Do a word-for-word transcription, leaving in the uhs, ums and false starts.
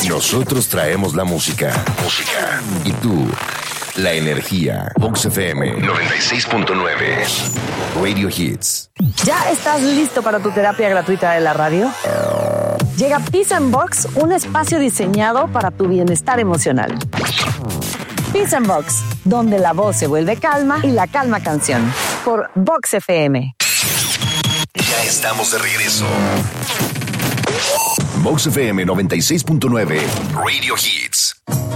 Nosotros traemos la música. Música. Y tú, la energía. Vox F M noventa y seis punto nueve. Radio Hits. ¿Ya estás listo para tu terapia gratuita de la radio? Llega Peace and Vox, un espacio diseñado para tu bienestar emocional. Peace and Vox, donde la voz se vuelve calma y la calma canción. Por Vox F M. Ya estamos de regreso. Vox F M noventa y seis punto nueve. Radio Hits.